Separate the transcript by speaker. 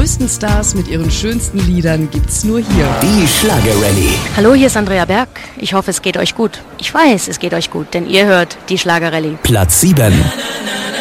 Speaker 1: größten Stars mit ihren schönsten Liedern gibt's nur hier.
Speaker 2: Die Schlagerrallye.
Speaker 3: Hallo, hier ist Andrea Berg. Ich hoffe, es geht euch gut. Ich weiß, es geht euch gut, denn ihr hört die Schlagerrallye.
Speaker 2: Platz 7.